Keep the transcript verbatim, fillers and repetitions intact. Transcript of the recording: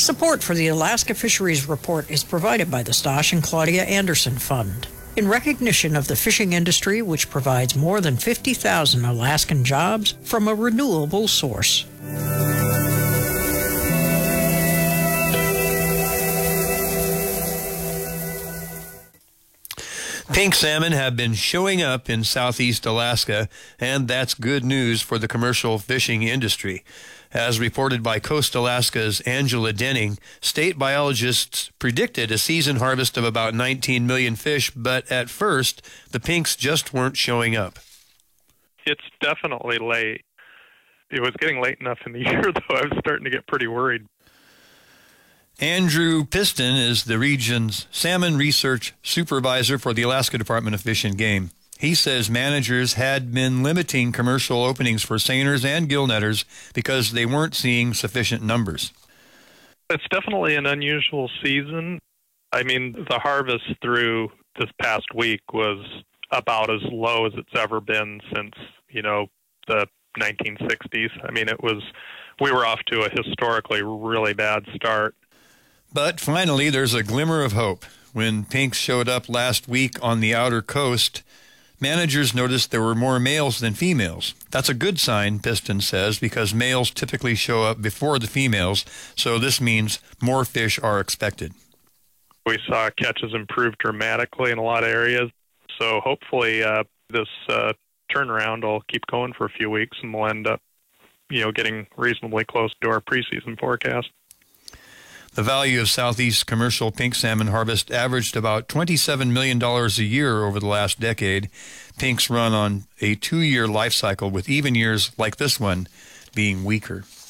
Support for the Alaska Fisheries Report is provided by the Stosh and Claudia Anderson Fund. In recognition of the fishing industry, which provides more than fifty thousand Alaskan jobs from a renewable source. Pink salmon have been showing up in southeast Alaska, and that's good news for the commercial fishing industry. As reported by Coast Alaska's Angela Denning, state biologists predicted a season harvest of about nineteen million fish, but at first, the pinks just weren't showing up. It's definitely late. It was getting late enough in the year, though. I was starting to get pretty worried. Andrew Piston is the region's salmon research supervisor for the Alaska Department of Fish and Game. He says managers had been limiting commercial openings for seiners and gillnetters because they weren't seeing sufficient numbers. It's definitely an unusual season. I mean, the harvest through this past week was about as low as it's ever been since, you know, the nineteen sixties. I mean, it was, we were off to a historically really bad start. But finally, there's a glimmer of hope. When pinks showed up last week on the outer coast, managers noticed there were more males than females. That's a good sign, Piston says, because males typically show up before the females, so this means more fish are expected. We saw catches improve dramatically in a lot of areas, so hopefully uh, this uh, turnaround will keep going for a few weeks and we'll end up, you know, getting reasonably close to our preseason forecast. The value of southeast commercial pink salmon harvest averaged about twenty-seven million dollars a year over the last decade. Pinks run on a two-year life cycle, with even years like this one being weaker.